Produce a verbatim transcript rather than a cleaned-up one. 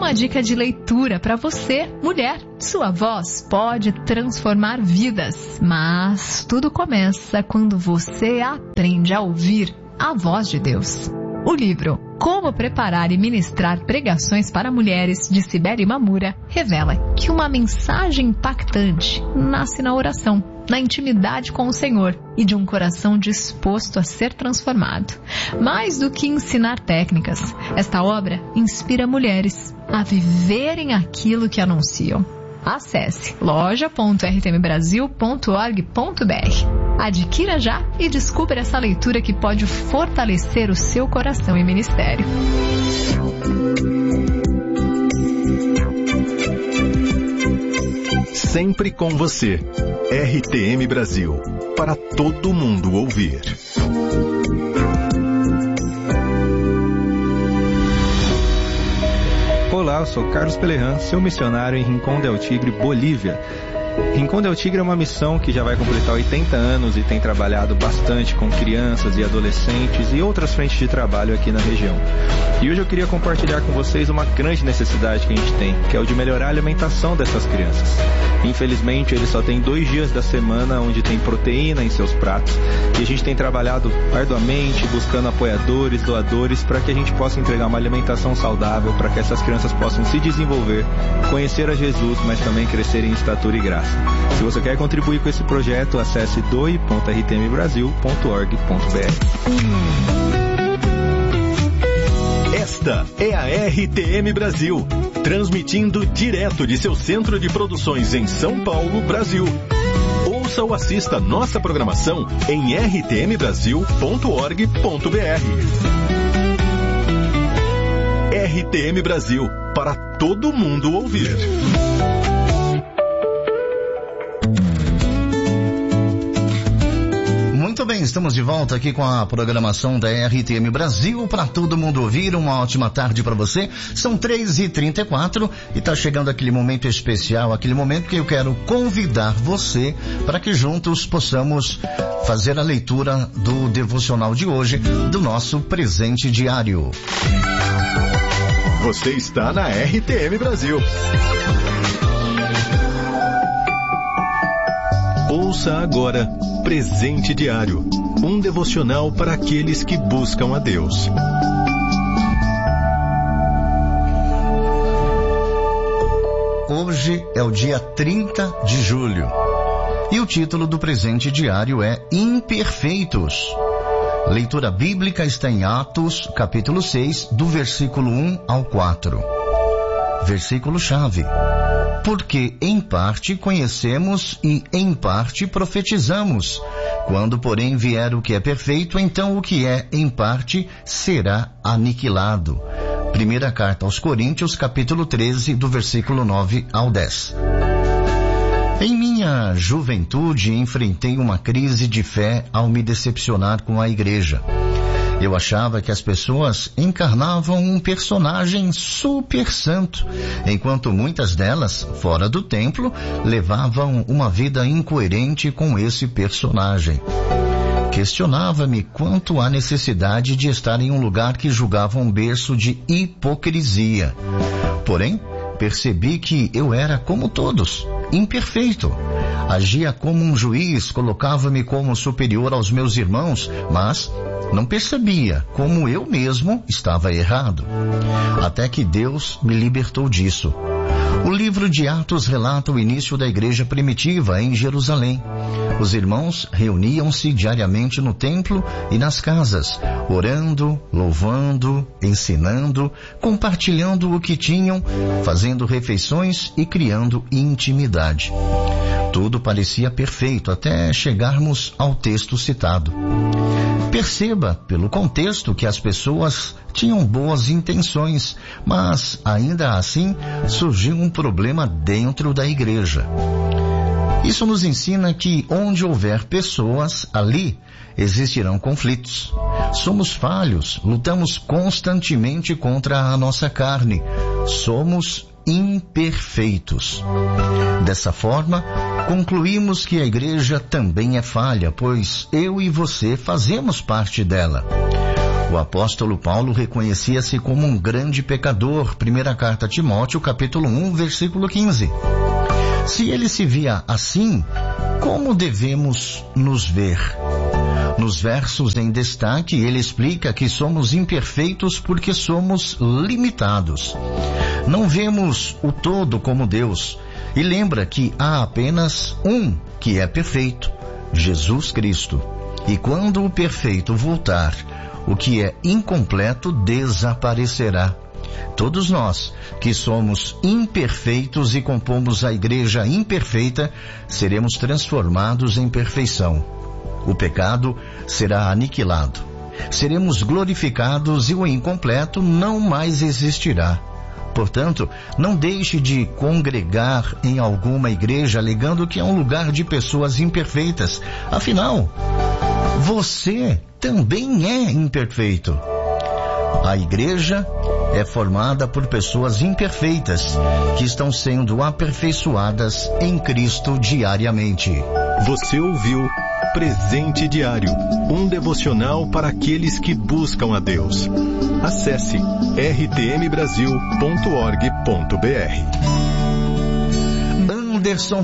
uma dica de leitura para você, mulher. Sua voz pode transformar vidas, mas tudo começa quando você aprende a ouvir a voz de Deus. O livro Como Preparar e Ministrar Pregações para Mulheres, de Cibele Mamura, revela que uma mensagem impactante nasce na oração, na intimidade com o Senhor e de um coração disposto a ser transformado. Mais do que ensinar técnicas, esta obra inspira mulheres a viverem aquilo que anunciam. Acesse loja ponto r t m brasil ponto org ponto b r. Adquira já e descubra essa leitura que pode fortalecer o seu coração e ministério. Sempre com você. R T M Brasil. Para todo mundo ouvir. Olá, eu sou Carlos Pelerran, seu missionário em Rincón del Tigre, Bolívia. Rincón del Tigre é uma missão que já vai completar oitenta anos e tem trabalhado bastante com crianças e adolescentes e outras frentes de trabalho aqui na região. E hoje eu queria compartilhar com vocês uma grande necessidade que a gente tem, que é o de melhorar a alimentação dessas crianças. Infelizmente, eles só têm dois dias da semana onde tem proteína em seus pratos e a gente tem trabalhado arduamente, buscando apoiadores, doadores, para que a gente possa entregar uma alimentação saudável, para que essas crianças possam se desenvolver, conhecer a Jesus, mas também crescer em estatura e graça. Se você quer contribuir com esse projeto, acesse doe ponto r t m brasil ponto org ponto b r. Esta é a R T M Brasil, transmitindo direto de seu centro de produções em São Paulo, Brasil. Ouça ou assista nossa programação em r t m brasil ponto org ponto b r. R T M Brasil, para todo mundo ouvir. Muito bem, estamos de volta aqui com a programação da R T M Brasil, para todo mundo ouvir. Uma ótima tarde para você. São três e trinta e quatro e está chegando aquele momento especial, aquele momento que eu quero convidar você para que juntos possamos fazer a leitura do devocional de hoje, do nosso presente diário. Você está na R T M Brasil. Ouça agora Presente Diário, um devocional para aqueles que buscam a Deus. Hoje é o dia trinta de julho e o título do Presente Diário é Imperfeitos. Leitura bíblica está em Atos, capítulo seis, do versículo um ao quatro. Versículo-chave. Porque em parte conhecemos e em parte profetizamos. Quando, porém, vier o que é perfeito, então o que é em parte será aniquilado. Primeira carta aos Coríntios, capítulo treze, do versículo nove ao dez. Em minha juventude, enfrentei uma crise de fé ao me decepcionar com a igreja. Eu achava que as pessoas encarnavam um personagem super santo, enquanto muitas delas, fora do templo, levavam uma vida incoerente com esse personagem. Questionava-me quanto à necessidade de estar em um lugar que julgava um berço de hipocrisia. Porém, percebi que eu era como todos, imperfeito. Agia como um juiz, colocava-me como superior aos meus irmãos, mas não percebia como eu mesmo estava errado. Até que Deus me libertou disso. O livro de Atos relata o início da igreja primitiva em Jerusalém. Os irmãos reuniam-se diariamente no templo e nas casas, orando, louvando, ensinando, compartilhando o que tinham, fazendo refeições e criando intimidade. Tudo parecia perfeito até chegarmos ao texto citado. Perceba, pelo contexto, que as pessoas tinham boas intenções, mas, ainda assim, surgiu um problema dentro da igreja. Isso nos ensina que onde houver pessoas, ali existirão conflitos. Somos falhos, lutamos constantemente contra a nossa carne. Somos imperfeitos. Dessa forma, concluímos que a igreja também é falha, pois eu e você fazemos parte dela. O apóstolo Paulo reconhecia-se como um grande pecador. Primeira carta a Timóteo, capítulo um, versículo quinze. Se ele se via assim, como devemos nos ver? Nos versos em destaque, ele explica que somos imperfeitos porque somos limitados. Não vemos o todo como Deus e lembra que há apenas um que é perfeito, Jesus Cristo. E quando o perfeito voltar, o que é incompleto desaparecerá. Todos nós, que somos imperfeitos e compomos a igreja imperfeita, seremos transformados em perfeição. O pecado será aniquilado. Seremos glorificados e o incompleto não mais existirá. Portanto, não deixe de congregar em alguma igreja alegando que é um lugar de pessoas imperfeitas. Afinal, você também é imperfeito. A igreja é formada por pessoas imperfeitas que estão sendo aperfeiçoadas em Cristo diariamente. Você ouviu Presente Diário, um devocional para aqueles que buscam a Deus. Acesse r t m brasil ponto org ponto b r. Anderson